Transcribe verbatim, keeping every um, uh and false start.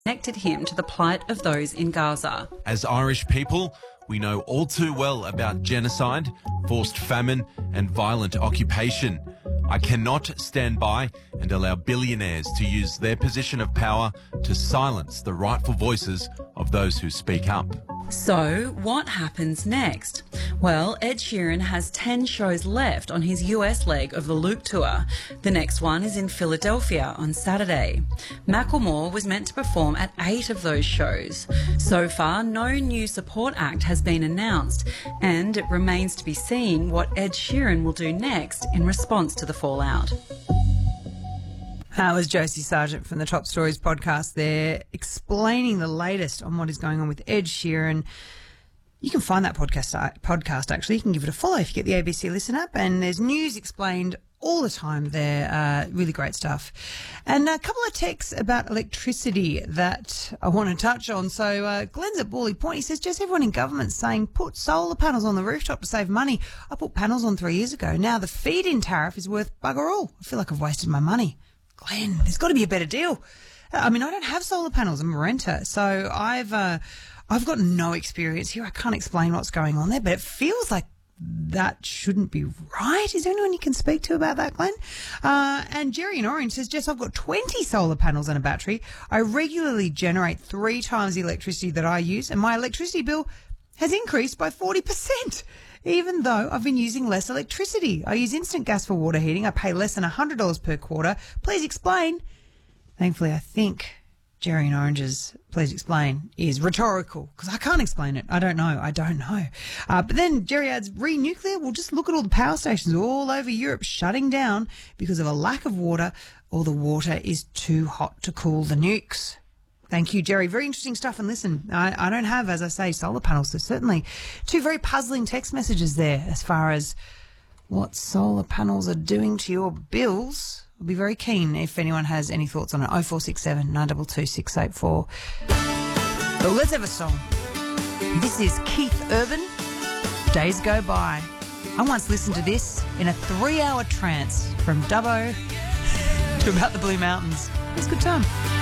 connected him to the plight of those in Gaza. As Irish people, we know all too well about genocide, forced famine and violent occupation. I cannot stand by and allow billionaires to use their position of power to silence the rightful voices of those who speak up. So, what happens next? Well, Ed Sheeran has ten shows left on his U S leg of the Loop Tour. The next one is in Philadelphia on Saturday. Macklemore was meant to perform at eight of those shows. So far, no new support act has been announced, and it remains to be seen what Ed Sheeran will do next in response to the fallout. That was Josie Sargent from the Top Stories podcast there, explaining the latest on what is going on with Ed Sheeran. You can find that podcast, podcast actually. You can give it a follow if you get the A B C Listen app, and there's news explained all the time there. Uh, really great stuff. And a couple of texts about electricity that I want to touch on. So uh, Glenn's at Borley Point. He says, just everyone in government's saying put solar panels on the rooftop to save money. I put panels on three years ago. Now the feed-in tariff is worth bugger all. I feel like I've wasted my money. Glenn, there's got to be a better deal. I mean, I don't have solar panels. I'm a renter. So I've uh, I've got no experience here. I can't explain what's going on there, but it feels like that shouldn't be right. Is there anyone you can speak to about that, Glenn? Uh, and Jerry in Orange says, Jess, I've got twenty solar panels and a battery. I regularly generate three times the electricity that I use, and my electricity bill has increased by forty percent. Even though I've been using less electricity. I use instant gas for water heating. I pay less than one hundred dollars per quarter. Please explain. Thankfully, I think Jerry in Orange's please explain is rhetorical, because I can't explain it. I don't know. I don't know. Uh, but then Jerry adds, re-nuclear? Well, just look at all the power stations all over Europe shutting down because of a lack of water, or the water is too hot to cool the nukes. Thank you, Jerry. Very interesting stuff. And listen, I, I don't have, as I say, solar panels. So certainly two very puzzling text messages there as far as what solar panels are doing to your bills. I'll be very keen if anyone has any thoughts on it. oh four six seven, nine two two, six eight four. But let's have a song. This is Keith Urban, Days Go By. I once listened to this in a three-hour trance from Dubbo to about the Blue Mountains. It was a good time.